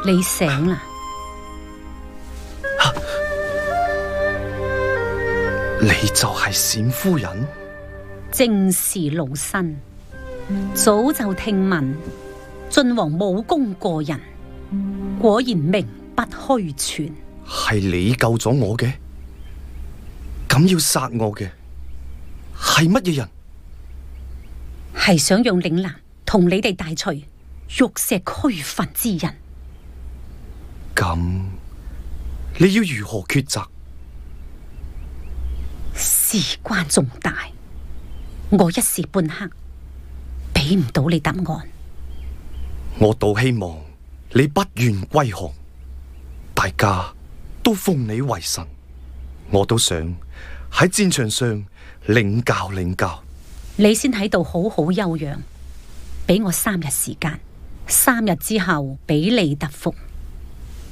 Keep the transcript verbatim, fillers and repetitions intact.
你醒啦？ 啊、你就係冼夫人？ 正是老身，早就聽聞晉王武功過人，果然名不虛傳。 係你救咗我嘅？咁要殺我嘅係乜嘢人？ 係想用嶺南同你哋大隋玉石俱焚之人。 咁你要如何抉擇？ 事關重大，我一時半刻俾唔到你答案。 我倒希望你不願歸降，大家都奉你為神，我都想喺戰場上領教領教。 你先喺度好好休養，俾我三日時間，三日之後俾你答復。